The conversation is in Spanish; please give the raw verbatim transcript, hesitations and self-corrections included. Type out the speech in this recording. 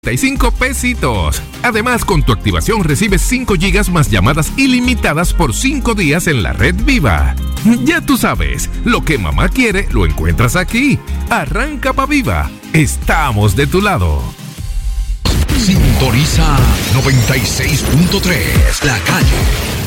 cinco pesitos. Además, con tu activación recibes cinco gigas más llamadas ilimitadas por cinco días en la red Viva. Ya tú sabes, lo que mamá quiere lo encuentras aquí. Arranca pa' Viva. Estamos de tu lado. Sintoniza noventa y seis punto tres, La Calle.